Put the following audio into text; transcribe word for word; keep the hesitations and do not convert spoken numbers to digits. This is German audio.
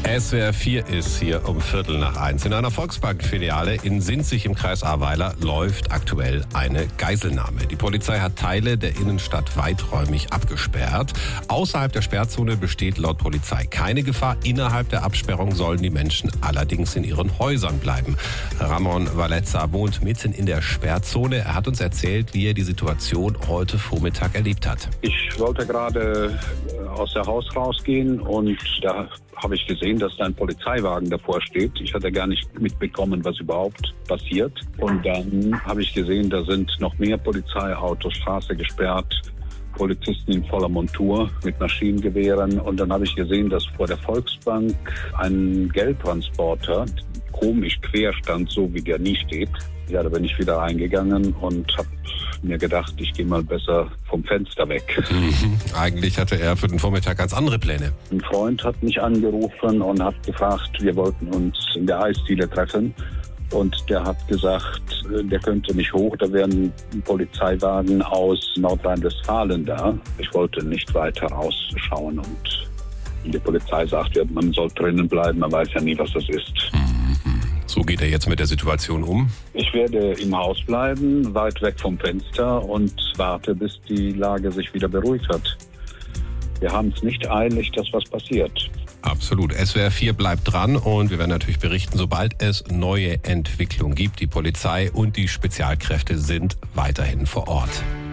S W R vier ist hier um Viertel nach eins. In einer Volksbank-Filiale in Sinzig im Kreis Ahrweiler läuft aktuell eine Geiselnahme. Die Polizei hat Teile der Innenstadt weiträumig abgesperrt. Außerhalb der Sperrzone besteht laut Polizei keine Gefahr. Innerhalb der Absperrung sollen die Menschen allerdings in ihren Häusern bleiben. Ramon Valeza wohnt mitten in der Sperrzone. Er hat uns erzählt, wie er die Situation heute Vormittag erlebt hat. Ich wollte gerade aus der Haus rausgehen und da habe ich gesehen, dass da ein Polizeiwagen davor steht. Ich hatte gar nicht mitbekommen, was überhaupt passiert. Und dann habe ich gesehen, da sind noch mehr Polizeiautos, Straße gesperrt, Polizisten in voller Montur mit Maschinengewehren. Und dann habe ich gesehen, dass vor der Volksbank ein Geldtransporter komisch quer stand, so wie der nie steht. Ja, da bin ich wieder reingegangen und habe mir gedacht, ich gehe mal besser vom Fenster weg. Mhm. Eigentlich hatte er für den Vormittag ganz andere Pläne. Ein Freund hat mich angerufen und hat gefragt, wir wollten uns in der Eisdiele treffen. Und der hat gesagt, der könnte nicht hoch, da wäre ein Polizeiwagen aus Nordrhein-Westfalen da. Ich wollte nicht weiter rausschauen und die Polizei sagt, man soll drinnen bleiben, man weiß ja nie, was das ist. Mhm. So geht er jetzt mit der Situation um? Ich werde im Haus bleiben, weit weg vom Fenster und warte, bis die Lage sich wieder beruhigt hat. Wir haben es nicht eilig, dass was passiert. Absolut. S W R vier bleibt dran und wir werden natürlich berichten, sobald es neue Entwicklungen gibt. Die Polizei und die Spezialkräfte sind weiterhin vor Ort.